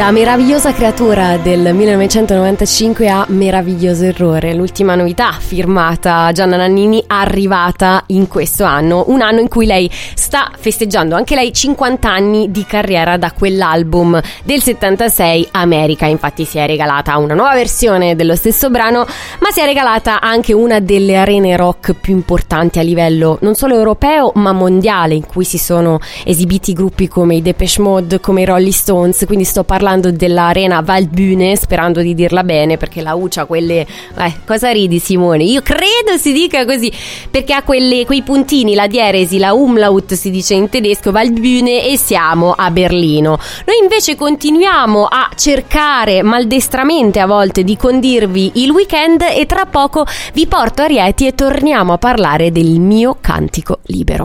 Da meravigliosa creatura del 1995 a meraviglioso errore, l'ultima novità firmata Gianna Nannini arrivata in questo anno, un anno in cui lei sta festeggiando anche lei 50 anni di carriera da quell'album del 76 America. Infatti si è regalata una nuova versione dello stesso brano, ma si è regalata anche una delle arene rock più importanti a livello non solo europeo ma mondiale, in cui si sono esibiti gruppi come i Depeche Mode, come i Rolling Stones. Quindi sto parlando dell'arena Waldbühne, sperando di dirla bene, perché la U c'ha quelle cosa ridi Simone? Io credo si dica così, perché ha quei puntini, la dieresi, la umlaut si dice in tedesco, Waldbühne, e siamo a Berlino. Noi invece continuiamo a cercare maldestramente a volte di condirvi il weekend, e tra poco vi porto a Rieti e torniamo a parlare del mio cantico libero.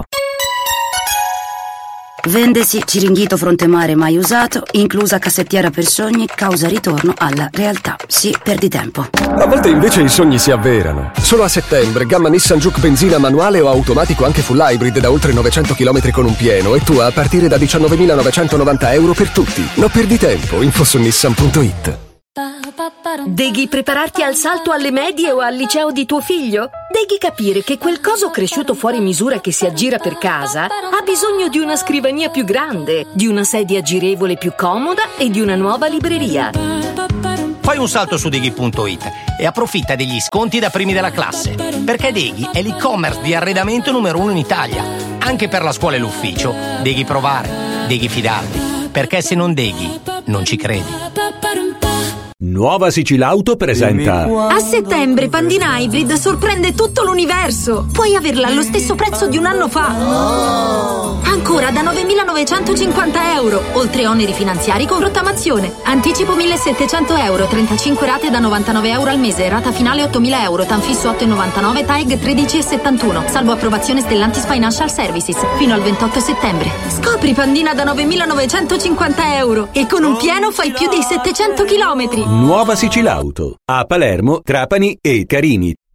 Vendesi Ciringhito Fronte Mare mai usato, inclusa cassettiera per sogni, causa ritorno alla realtà. Sì, perdi tempo. A volte invece i sogni si avverano. Solo a settembre, gamma Nissan Juke benzina manuale o automatico anche full hybrid da oltre 900 km con un pieno, e tu a partire da 19.990 euro per tutti. Non perdi tempo, info su nissan.it. Devi prepararti al salto alle medie o al liceo di tuo figlio? Devi capire che quel coso cresciuto fuori misura che si aggira per casa ha bisogno di una scrivania più grande, di una sedia girevole più comoda e di una nuova libreria. Fai un salto su Deghi.it e approfitta degli sconti da primi della classe, perché Deghi è l'e-commerce di arredamento numero 1 in Italia. Anche per la scuola e l'ufficio devi provare, devi fidarti, perché se non Deghi non ci credi. Nuova Sicilauto presenta. A settembre Pandina Hybrid sorprende tutto l'universo. Puoi averla allo stesso prezzo di un anno fa. Ancora da 9.950 euro, oltre oneri finanziari con rottamazione. Anticipo 1.700 euro, 35 rate da 99 euro al mese, rata finale 8.000 euro, tanfisso 8,99, TAEG 13,71, salvo approvazione Stellantis Financial Services, fino al 28 settembre. Scopri Pandina da 9.950 euro e con un pieno fai più di 700 chilometri. Nuova Sicilauto a Palermo, Trapani e Carini.